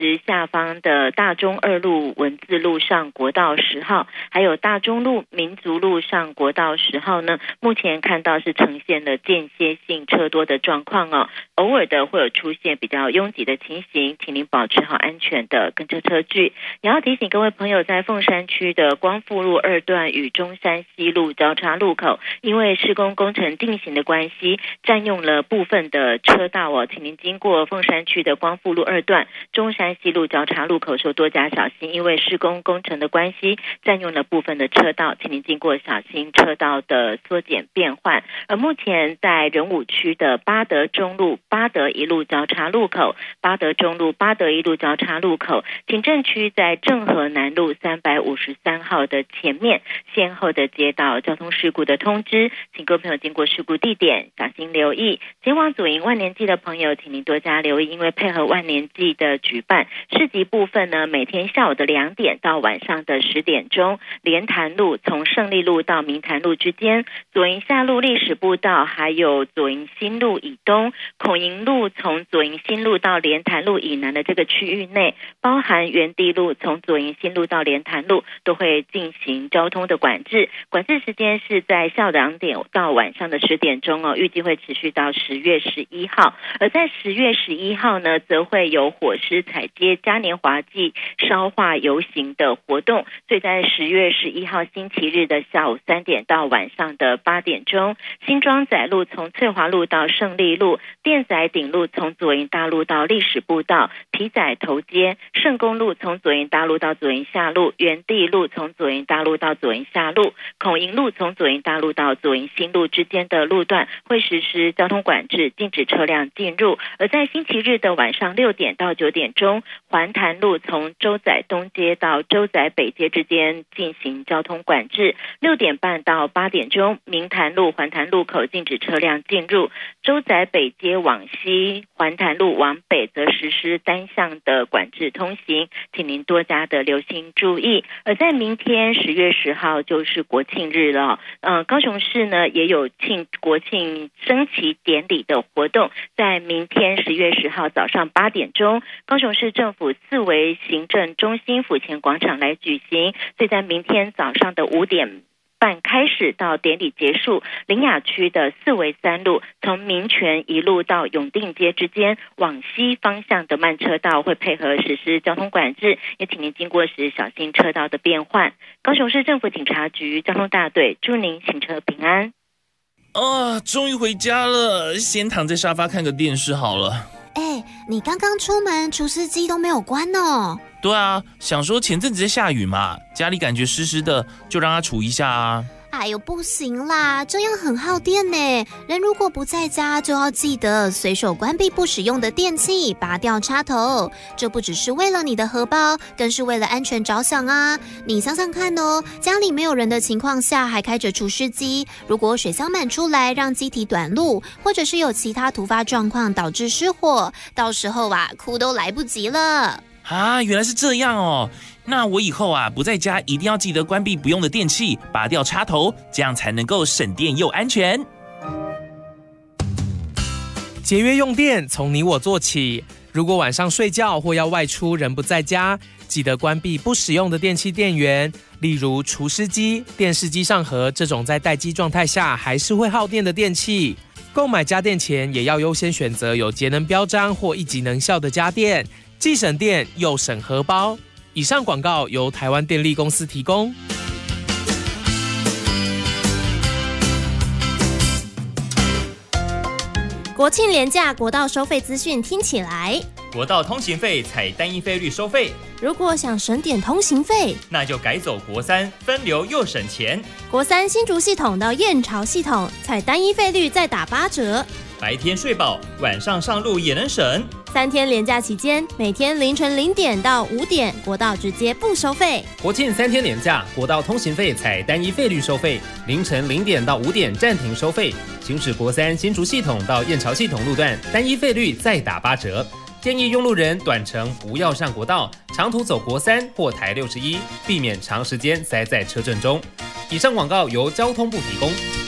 时下方的大中二路文字路上国道10号，还有大中路民族路上国道10号呢，目前看到是呈现了间歇性车多的状况哦，偶尔的会有出现比较拥挤的情形，请您保持好安全的跟车车距。也要提醒各位朋友，在凤山区的光复路2段与中山西路交叉路口，因为施工工程定型的关系，占用了部分的车道哦，请您经过凤山区的光复路2段、中山西路交叉路口时多加小心，因为施工工程的关系，占用了部分的车道，请您经过小心车道的缩减变换。而目前在仁武区的八德中路、八德一路交叉路口、八德中路、八德一路交叉路口、警政区在正和南路353号的前面，先后的接到交通事故的通知，请各位朋友经过事故地点小心留意。前往左营万年祭的朋友，请您多加留意，因为配合万年祭的举办，市集部分呢，每天下午的2点到晚上的10点钟，莲潭路从胜利路到明潭路之间，左营下路历史步道，还有左营新路以东，孔营路从左营新路到莲潭路以南的这个区域内，包含园地路从左营新路到莲潭路，都会进行交通的管制。管制时间是在下午2点到晚上的10点钟哦，预计会持续到10月11号。而在10月11号呢，则会有火狮踩街嘉年华祭烧化游行的活动，所以在10月11号星期日的下午3点到晚上的8点钟，新庄仔路从翠华路到胜利路，电仔顶路从左营大路到历史步道，皮仔头街，圣公路从左营大路到左营下路，园地路从左营大路到左营下路，孔营路从左营大路到左营新路之间的路段会实施交通管制，禁止车辆进入。而在星期日的晚上6点到9点钟，环潭路从洲仔东街到洲仔北街之间进行交通管制，6点半到8点钟，明潭路环潭路口禁止车辆进入，洲仔北街往西，环潭路往北则实施单向的管制通行，请您多加的留心注意。而在明天10月10号就是国庆日了，高雄市呢也有国庆升旗典礼的活动，在明天10月10号早上8点钟，高雄市政府4维行政中心府前广场来举行，所以在明天早上的5点半开始到典礼结束，苓雅区的4维3路从民权一路到永定街之间往西方向的慢车道会配合实施交通管制，也请您经过时小心车道的变换。高雄市政府警察局交通大队祝您行车平安。 终于回家了，先躺在沙发看个电视好了。 你刚刚出门，除湿机都没有关哦。 对啊，想说前阵子在下雨嘛，家里感觉湿湿的，就让它除一下啊。 哎呦，不行啦，这样很耗电呢。人如果不在家，就要记得随手关闭不使用的电器，拔掉插头。这不只是为了你的荷包，更是为了安全着想啊。你想想看哦，家里没有人的情况下还开着除湿机，如果水箱满出来让机体短路，或者是有其他突发状况导致失火，到时候哭都来不及了。 原来是这样哦。那我以后不在家一定要记得关闭不用的电器，拔掉插头，这样才能够省电又安全。 节约用电从你我做起。如果晚上睡觉或要外出人不在家，记得关闭不使用的电器电源，例如除湿机、电视机上盒这种在待机状态下还是会耗电的电器。购买家电前也要优先选择有节能标章或一级能效的家电，既省电又省荷包。以上广告由台湾电力公司提供。 国庆连假国道收费资讯听起来， 国道通行费采单一费率收费， 如果想省点通行费， 那就改走国三，分流又省钱。 国三新竹系统到燕巢系统采单一费率再打8折， 白天睡饱，晚上上路也能省。 3天连假期间，每天凌晨0点到5点，国道直接不收费。 国庆3天连假，国道通行费采单一费率收费，凌晨0点到5点暂停收费。行驶国三新竹系统到燕巢系统路段，单一费率再打8折。建议用路人短程不要上国道，长途走国三或台61，避免长时间塞在车阵中。以上广告由交通部提供。